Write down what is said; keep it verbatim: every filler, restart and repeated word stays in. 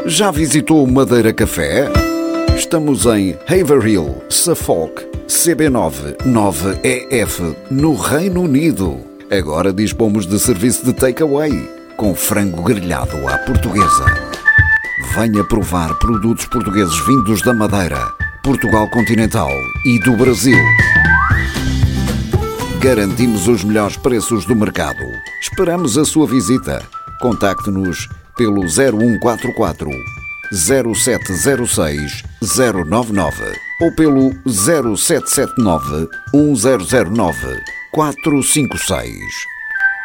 Já visitou o Madeira Café? Estamos em Haverhill, Suffolk, C B nove nove E F, no Reino Unido. Agora dispomos de serviço de takeaway, com frango grelhado à portuguesa. Venha provar produtos portugueses vindos da Madeira, Portugal continental e do Brasil. Garantimos os melhores preços do mercado. Esperamos a sua visita. Contacte-nos pelo zero um quatro quatro, zero sete zero seis, zero nove nove ou pelo zero sete sete nove, um zero zero nove, quatro cinco seis.